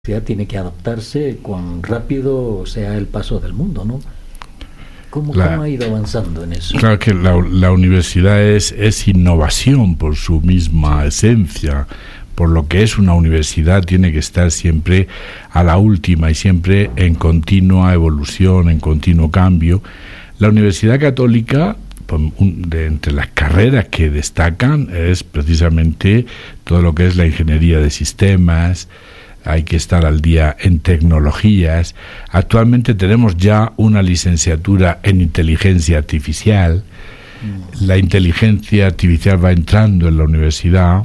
tiene que adaptarse cuán rápido sea el paso del mundo, ¿no? ¿Cómo ha ido avanzando en eso? Claro que la universidad es innovación por su misma esencia. Por lo que es una universidad, tiene que estar siempre a la última y siempre en continua evolución, en continuo cambio. La Universidad Católica, entre las carreras que destacan, es precisamente todo lo que es la ingeniería de sistemas. Hay que estar al día en tecnologías. Actualmente tenemos ya una licenciatura en inteligencia artificial. La inteligencia artificial va entrando en la universidad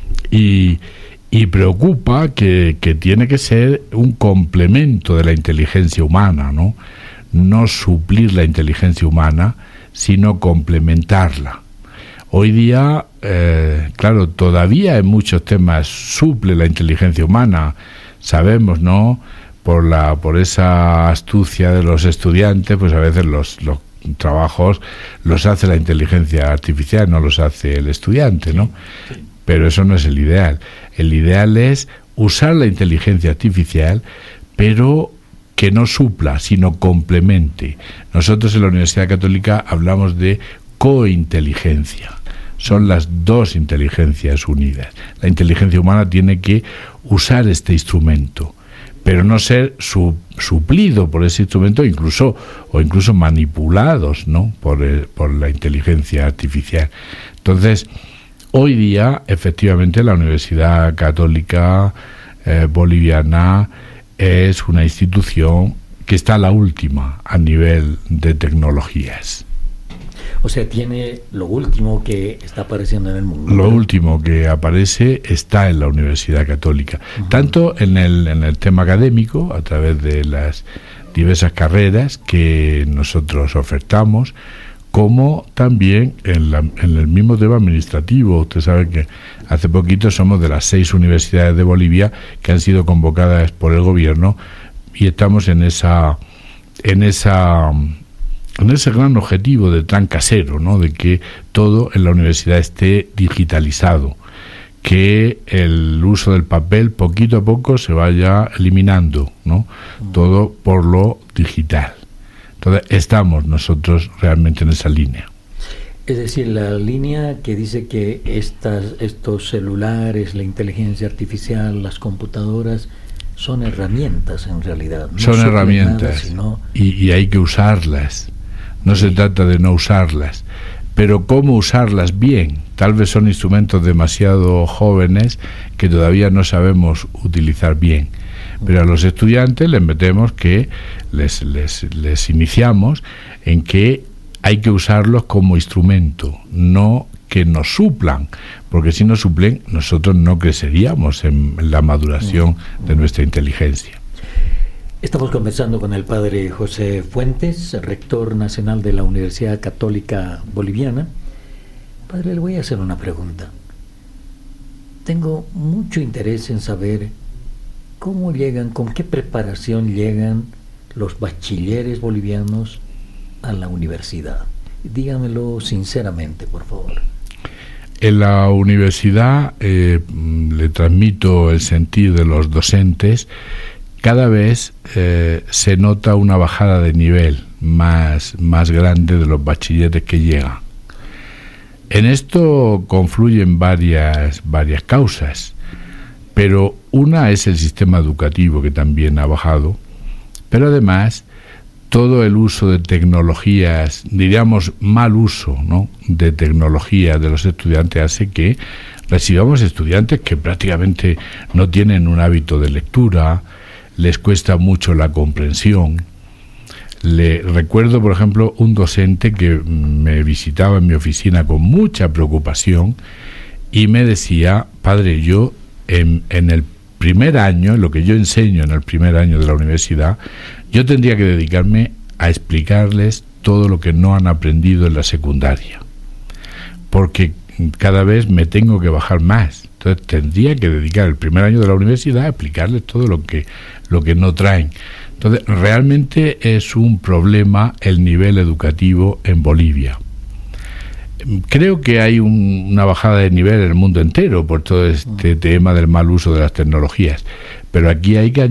y preocupa que tiene que ser un complemento de la inteligencia humana, no suplir la inteligencia humana, sino complementarla. Hoy día, claro, todavía en muchos temas suple la inteligencia humana. Sabemos, ¿no? Por esa astucia de los estudiantes, pues a veces los trabajos los hace la inteligencia artificial, no los hace el estudiante, ¿no? Sí. Pero eso no es el ideal. El ideal es usar la inteligencia artificial, pero que no supla, sino complemente. Nosotros en la Universidad Católica hablamos de cointeligencia. Son las dos inteligencias unidas. La inteligencia humana tiene que usar este instrumento, pero no ser suplido por ese instrumento, incluso manipulados, ¿no? por la inteligencia artificial. Entonces, hoy día, efectivamente, la Universidad Católica Boliviana es una institución que está a la última a nivel de tecnologías. O sea, tiene lo último que está apareciendo en el mundo. Lo último que aparece está en la Universidad Católica, tanto en el tema académico, a través de las diversas carreras que nosotros ofertamos, como también en el mismo tema administrativo. Usted sabe que hace poquito somos de las 6 universidades de Bolivia que han sido convocadas por el gobierno y estamos en ese gran objetivo de plan casero, ¿no? De que todo en la universidad esté digitalizado, que el uso del papel poquito a poco se vaya eliminando, ¿no? Todo por lo digital. Entonces estamos nosotros realmente en esa línea. Es decir, la línea que dice que estos celulares, la inteligencia artificial, las computadoras, son herramientas en realidad. No son herramientas, sino... y hay que usarlas. No se trata de no usarlas, pero cómo usarlas bien. Tal vez son instrumentos demasiado jóvenes que todavía no sabemos utilizar bien. Pero a los estudiantes les metemos que les iniciamos en que hay que usarlos como instrumento, no que nos suplan, porque si nos suplen nosotros no creceríamos en la maduración de nuestra inteligencia. Estamos conversando con el padre José Fuentes, rector nacional de la Universidad Católica Boliviana. Padre, le voy a hacer una pregunta. Tengo mucho interés en saber cómo llegan, con qué preparación llegan los bachilleres bolivianos a la universidad. Dígamelo sinceramente, por favor. En la universidad, le transmito el sentir de los docentes. Cada vez se nota una bajada de nivel más grande de los bachilleres que llegan. En esto confluyen varias causas, pero una es el sistema educativo, que también ha bajado, pero además todo el uso de tecnologías, diríamos mal uso, ¿no?, de tecnologías de los estudiantes, hace que recibamos estudiantes que prácticamente no tienen un hábito de lectura, les cuesta mucho la comprensión. Recuerdo, por ejemplo, un docente que me visitaba en mi oficina con mucha preocupación y me decía: padre, yo en el primer año, lo que yo enseño en el primer año de la universidad, yo tendría que dedicarme a explicarles todo lo que no han aprendido en la secundaria, porque cada vez me tengo que bajar más. Entonces tendría que dedicar el primer año de la universidad a explicarles todo lo que no traen. Entonces realmente es un problema el nivel educativo en Bolivia. Creo que hay una bajada de nivel en el mundo entero por todo este tema del mal uso de las tecnologías, Pero aquí hay que